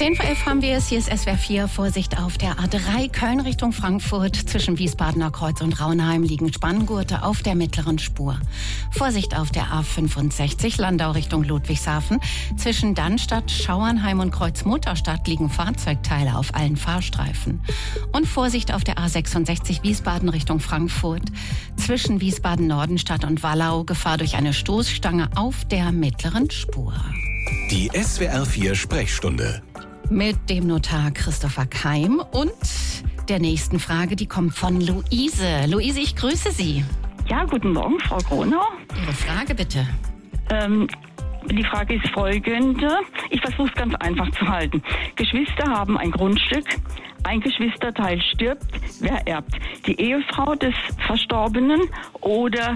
10 vor 11 haben wir es. Hier ist SWR 4. Vorsicht auf der A3 Köln Richtung Frankfurt. Zwischen Wiesbadener Kreuz und Raunheim liegen Spanngurte auf der mittleren Spur. Vorsicht auf der A65 Landau Richtung Ludwigshafen. Zwischen Dannstatt, Schauernheim und Kreuz-Mutterstadt liegen Fahrzeugteile auf allen Fahrstreifen. Und Vorsicht auf der A66 Wiesbaden Richtung Frankfurt. Zwischen Wiesbaden-Nordenstadt und Wallau Gefahr durch eine Stoßstange auf der mittleren Spur. Die SWR 4 Sprechstunde. Mit dem Notar Christopher Keim und der nächsten Frage, die kommt von Luise. Luise, ich grüße Sie. Ja, guten Morgen, Frau Gronau. Ihre Frage bitte. Die Frage ist folgende. Ich versuche es ganz einfach zu halten. Geschwister haben ein Grundstück. Ein Geschwisterteil stirbt. Wer erbt? Die Ehefrau des Verstorbenen oder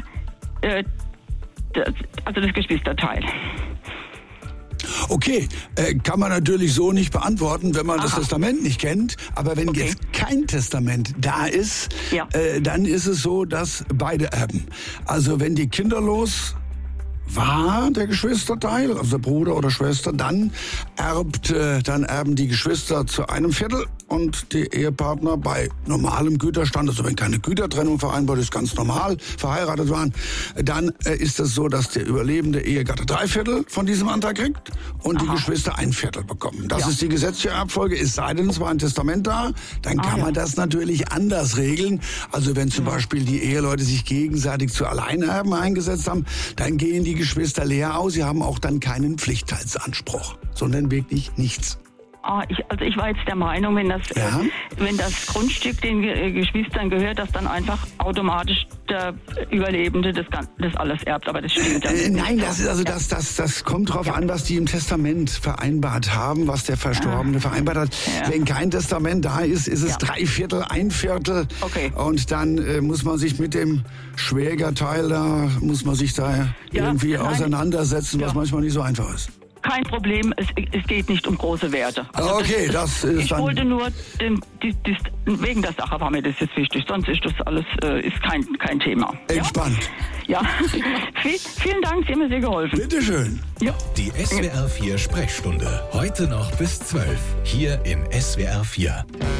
das Geschwisterteil? Okay, kann man natürlich so nicht beantworten, wenn man das Testament nicht kennt. Aber wenn jetzt kein Testament da ist, dann ist es so, dass beide erben. Also wenn die kinderlos war, der Geschwisterteil, also Bruder oder Schwester, dann erben die Geschwister zu einem Viertel und die Ehepartner bei normalem Güterstand, also wenn keine Gütertrennung vereinbart ist, ganz normal verheiratet waren, dann ist es so, dass der überlebende Ehegatte 3/4 von diesem Anteil kriegt und die Geschwister 1/4 bekommen. Das ist die gesetzliche Erbfolge, es sei denn, es war ein Testament da, dann kann man das natürlich anders regeln. Also wenn zum Beispiel die Eheleute sich gegenseitig zu Alleinerben eingesetzt haben, dann gehen die Geschwister leer aus, sie haben auch dann keinen Pflichtteilsanspruch, sondern wirklich nichts. Ich war jetzt der Meinung, wenn das Grundstück den Geschwistern gehört, dass dann einfach automatisch der Überlebende das alles erbt. Aber das stimmt ja nicht. Nein, das kommt drauf an, was die im Testament vereinbart haben, was der Verstorbene vereinbart hat. Ja. Wenn kein Testament da ist, ist es 3/4, 1/4. Okay. Und dann muss man sich mit dem Schwägerteil irgendwie auseinandersetzen, was manchmal nicht so einfach ist. Kein Problem, es geht nicht um große Werte. Also okay, das ist ich wollte nur, wegen der Sache war mir das jetzt wichtig, sonst ist das alles ist kein Thema. Entspannt. Ja, vielen Dank, Sie haben mir sehr geholfen. Bitteschön. Ja. Die SWR 4 Sprechstunde, heute noch bis 12, hier in SWR 4.